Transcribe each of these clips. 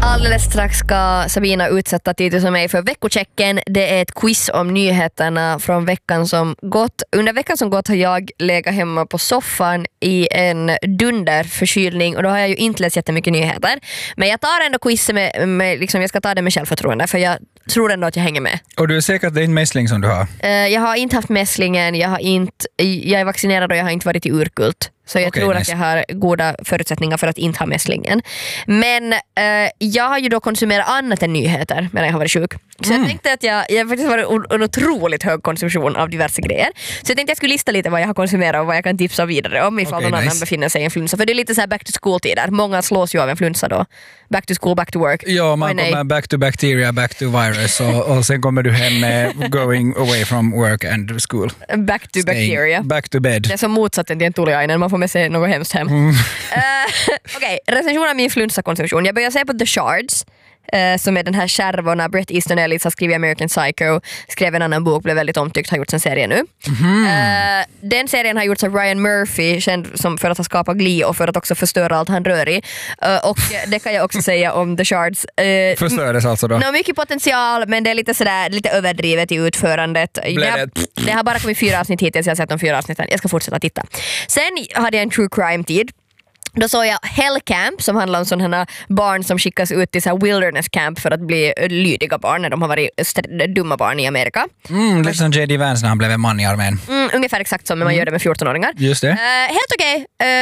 Alldeles strax ska Sabina utsätta Titus och mig för veckochecken. Det är ett quiz om nyheterna från veckan som gått. Under veckan som gått har jag legat hemma på soffan i en dunderförkylning och då har jag ju inte läst jättemycket nyheter. Men jag tar ändå quiz med liksom, jag ska ta det med självförtroende för jag tror ändå att jag hänger med. Och du är säker att det är inte mässling som du har? Jag har inte haft mässlingen, jag är vaccinerad och jag har inte varit i urkult. Så jag tror att jag har goda förutsättningar för att inte ha mässlingen. Men jag har ju då konsumerat annat än nyheter medan jag har varit sjuk. Så jag tänkte att jag faktiskt var en otroligt hög konsumtion av diverse grejer. Så jag tänkte att jag skulle lista lite vad jag har konsumerat och vad jag kan tipsa vidare om ifall någon annan befinner sig i influensa. För det är lite så här back to school-tider. Många slås ju av influensa då. Back to school, back to work. Ja, man kommer back to bacteria, back to virus och sen kommer du hem med going away from work and school. Back to bacteria. Back to bed. Det är som motsatsen till en tuliainen. Man får med sig något hemskt hem. Okej, recension av min influensakonsumtion. Jag börjar säga på The Shards. Som är den här kärvorna. Brett Easton Ellis har skrivit American Psycho, skrev en annan bok, blev väldigt omtyckt, har gjort en serie nu. Den serien har gjorts av Ryan Murphy, känd som för att ha skapat Glee och för att också förstöra allt han rör i. Och det kan jag också säga om The Shards. Förstördes alltså då? Mycket potential, men det är lite sådär, lite överdrivet i utförandet. Det har bara kommit 4 avsnitt hittills, jag har sett de 4 avsnitten. Jag ska fortsätta titta. Sen hade jag en true crime-tid. Då såg jag Hell Camp som handlar om sådana barn som skickas ut till så här wilderness camp för att bli lydiga barn när de har varit dumma barn i Amerika. Lite som J.D. Vance när han blev en man i armén. Ungefär exakt som man gör det med 14-åringar. Just det. Helt okej.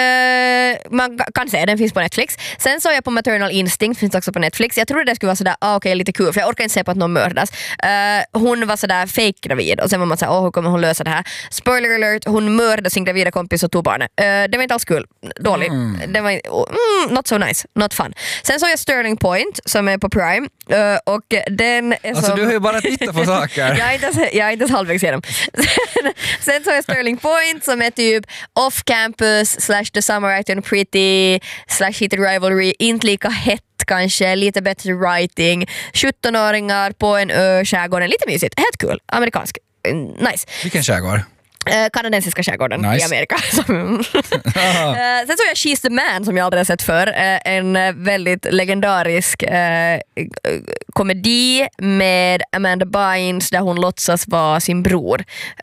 Man kan se, den finns på Netflix. Sen såg jag på Maternal Instinct, finns också på Netflix. Jag trodde det skulle vara sådär, lite kul, för jag orkar inte se på att någon mördas. Hon var sådär fake-gravid och sen var man såhär, hur kommer hon lösa det här? Spoiler alert, hon mördade sin gravida kompis och tog barnet. Det var inte alls kul. Dåligt. Det var not so nice, not fun. Sen såg jag Sterling Point som är på Prime och den är alltså du har ju bara tittat på saker. jag är inte ens halvvägs igenom. Sen såg jag Sterling Point som är typ Off Campus / The Summer Acting Pretty / Heated Rivalry, inte lika hett kanske, lite bättre writing, 17-åringar på en ö, skärgården, lite mysigt, helt kul, amerikansk, nice. Vilken skärgård? Kanadensiska skärgården i Amerika. Sen såg jag She's the Man som jag aldrig har sett för. En väldigt legendarisk komedi med Amanda Bynes där hon låtsas vara sin bror.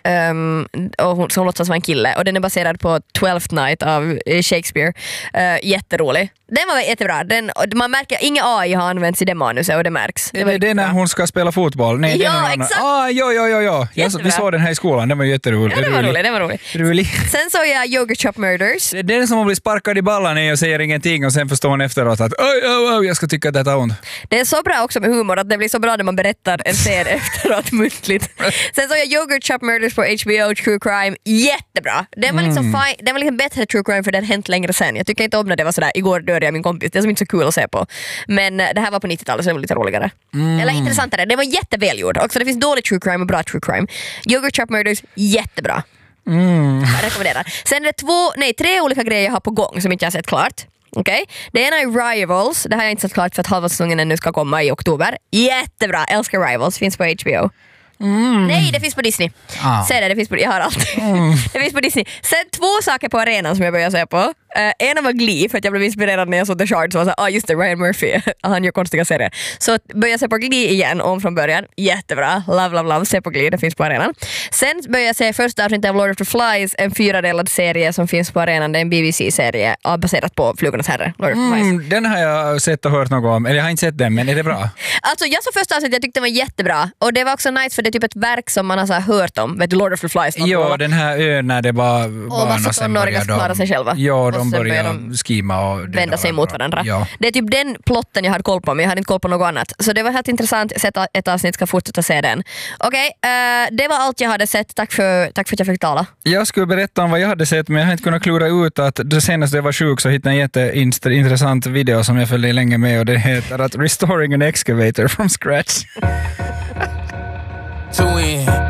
Och hon låtsas vara en kille. Och den är baserad på 12th Night av Shakespeare. Jätterolig. Den var jättebra. Man märker inga AI har använts i det manuset och det märks. Det är när hon ska spela fotboll. Nej, ja, exakt. Ja. Vi såg den här i skolan. Den var jätterolig. Ja, den var rolig. Sen såg jag Yogurt Shop Murders. Det är den som blir sparkad i ballan och säger ingenting och sen förstår hon efteråt att jag ska tycka att detta är ont. Det är så bra också med humor att det blir så bra när man berättar en scen efteråt muntligt. Sen såg jag Yogurt Shop Murders på HBO, True Crime. Jättebra. Den var liksom den var liksom bättre True Crime för den hänt längre sen. Jag tycker inte om när det var sådär, igår dödade jag min kompis. Det är som inte så kul att se på. Men det här var på 90-talet så det var lite roligare. Eller intressantare. Det var jättevälgjord. Också det finns dålig True Crime och bra True Crime. Yogurt Shop Murders, jättebra. Jag rekommenderar. Sen är det 3 olika grejer jag har på gång som inte jag har sett klart. Okay. Det ena är Rivals. Det här har jag inte sett klart för att halva säsongen ännu ska komma i oktober. Jättebra, älskar Rivals. Finns på HBO. Nej, det finns på Disney. Säg det finns på, jag har allt. Det finns på Disney. Sen 2 saker på arenan som jag börjar se på. En var Glee för att jag blev inspirerad när jag såg The Shards och var så just det, Ryan Murphy. Han gör konstiga serier. Så börjar jag se på Glee igen om från början. Jättebra. Love. Se på Glee, det finns på arenan. Sen börjar jag se första avsnittet av Lord of the Flies, en 4-delad serie som finns på arenan. Det är en BBC-serie baserat på Flugornas herre. Lord of the Flies. Den har jag sett och hört något om. Eller jag har inte sett den, men är det bra? Alltså jag såg första avsnittet, jag tyckte det var jättebra. Och det var också nice för det är typ ett verk som man har så här hört om. Vet du, Lord of the Flies? Ja, den här ön när det var barn och sen började de klara sig själva. Ja, de började skima och vända sig mot varandra. Ja. Det är typ den plotten jag hade koll på, men jag hade inte koll på något annat. Så det var helt intressant. Ett avsnitt, ska fortsätta se den. Okej, det var allt jag hade sett. Tack för att jag fick tala. Jag skulle berätta om vad jag hade sett, men jag har inte kunnat klura ut att det senaste jag var sjuk så hittade jag en jätteintressant video som jag följde länge med och det heter att Restoring an Excavator from Scratch. To win.